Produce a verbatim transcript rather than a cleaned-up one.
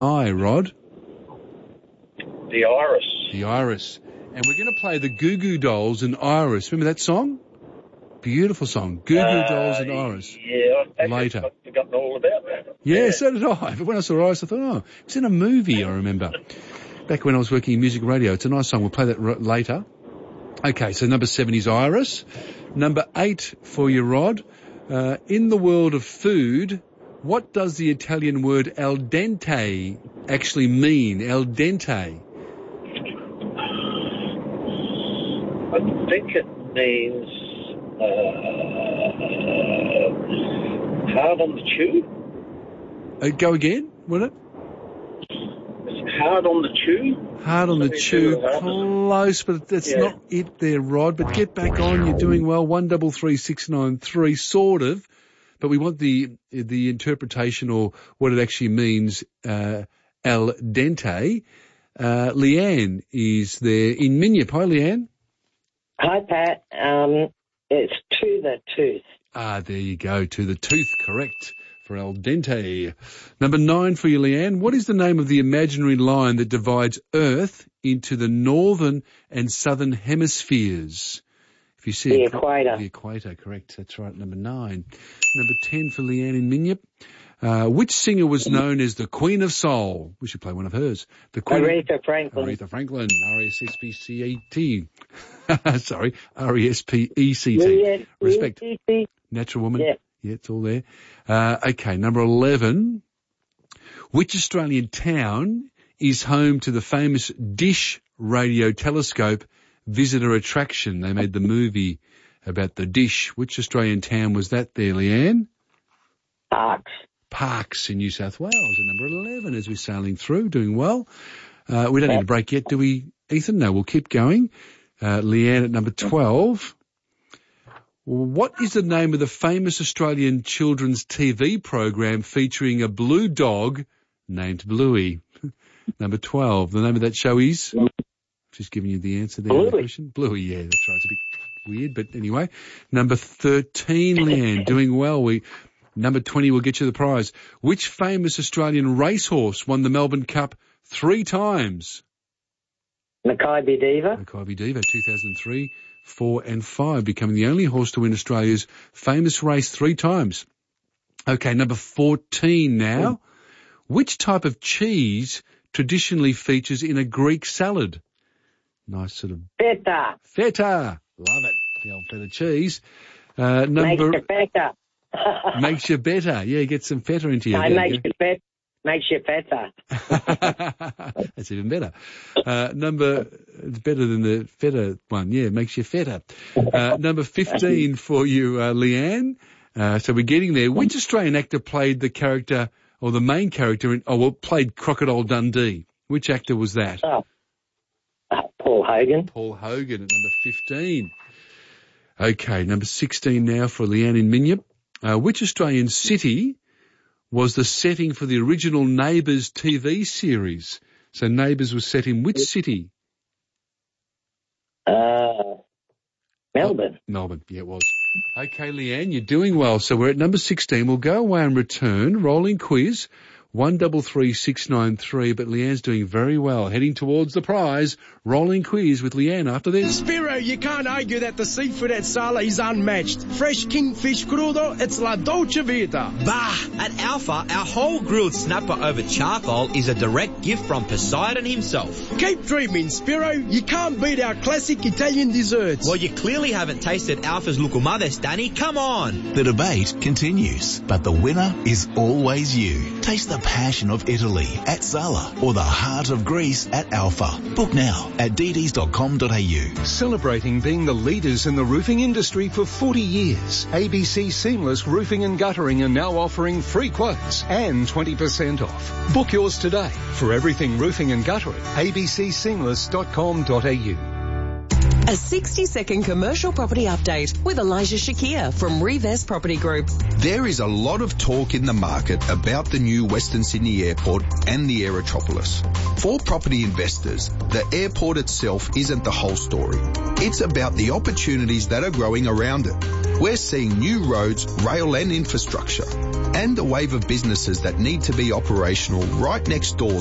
eye, Rod? The iris. The iris. And we're going to play the Goo Goo Dolls and Iris. Remember that song? Beautiful song. Goo Goo Uh, Dolls and Iris. Yeah, I've Later. I've forgotten all about that. Yeah, Yeah. so did I. But when I saw Iris, I thought, oh, it was in a movie, I remember. Back when I was working in music radio. It's a nice song. We'll play that r- later. Okay, so number seven is Iris. Number eight for you, Rod. Uh, in the world of food, what does the Italian word al dente actually mean? Al dente. I think it means uh, hard on the chew. Uh, go again, will it? It's hard on the chew. Hard on the Something to do chew, with hard. close, but that's Yeah. not it there, Rod. But get back on, you're doing well. One double three six nine three, sort of. But we want the the interpretation or what it actually means. Uh, al dente. Uh, Leanne is there in Minyip. Hi, Leanne. Hi, Pat. Um, it's to the tooth. Ah, there you go. To the tooth, correct. For al dente. Number nine for you, Leanne. What is the name of the imaginary line that divides Earth into the northern and southern hemispheres? If you see The it, equator. The equator, correct. That's right. Number nine. Number ten for Leanne in Minyip. Uh, which singer was known as the Queen of Soul? We should play one of hers. The Queen Aretha of... Franklin. Aretha Franklin. R E S P C A T. Sorry. R E S P E C T. Yeah, Respect. yeah, yeah. Natural woman. Yeah. Yeah, it's all there. Uh, okay, number eleven. Which Australian town is home to the famous Dish radio telescope visitor attraction? They made the movie about the Dish. Which Australian town was that there, Leanne? Parks. Parks in New South Wales. And number eleven as we're sailing through, doing well. Uh, we don't need a break yet, do we, Ethan? No, we'll keep going. Uh, Leanne at number twelve. What is the name of the famous Australian children's T V program featuring a blue dog named Bluey? Number twelve. The name of that show is? Just giving you the answer there. Bluey. The question. Bluey, yeah, that's right. It's a bit weird, but anyway. Number thirteen, Leanne, doing well. We Number twenty will get you the prize. Which famous Australian racehorse won the Melbourne Cup three times? Mackay Diva. Mackay Diva, two thousand three. Four and five, becoming the only horse to win Australia's famous race three times. Okay, number fourteen now. Which type of cheese traditionally features in a Greek salad? Nice sort of... Feta. Feta. Love it. The old feta cheese. Uh, number... Makes you better. Makes you better. Yeah, get some feta into you. No, There makes you go. you better. Makes you better. That's even better. Uh, number, it's better than the feta one. Yeah, makes you fatter. Uh, number fifteen for you, uh, Leanne. Uh, so we're getting there. Which Australian actor played the character, or the main character in, oh, well, played Crocodile Dundee? Which actor was that? Oh. Uh, Paul Hogan. Paul Hogan at number fifteen. Okay, number sixteen now for Leanne in Minyip. Uh, which Australian city was the setting for the original Neighbours T V series? So Neighbours was set in which city? Uh, Melbourne. Oh, Melbourne, yeah, it was. Okay, Leanne, you're doing well. So we're at number sixteen. We'll go away and return. Rolling quiz. One double three six nine three, but Leanne's doing very well, heading towards the prize. Rolling quiz with Leanne after this. Spiro, you can't argue that the seafood at Sala is unmatched. Fresh kingfish crudo, it's La Dolce Vita. Bah! At Alpha, our whole grilled snapper over charcoal is a direct gift from Poseidon himself. Keep dreaming, Spiro. You can't beat our classic Italian desserts. Well, you clearly haven't tasted Alpha's Lucumades, Danny. Come on! The debate continues, but the winner is always you. Taste the passion of Italy at Zala or the heart of Greece at Alpha. Book now at d ds dot com dot a u. Celebrating being the leaders in the roofing industry for forty years, A B C Seamless Roofing and Guttering are now offering free quotes and twenty percent off. Book yours today for everything roofing and guttering. a b c seamless dot com dot a u. A sixty second commercial property update with Elijah Shakir from Revest Property Group. There is a lot of talk in the market about the new Western Sydney Airport and the Aerotropolis. For property investors, the airport itself isn't the whole story. It's about the opportunities that are growing around it. We're seeing new roads, rail and infrastructure, and a wave of businesses that need to be operational right next door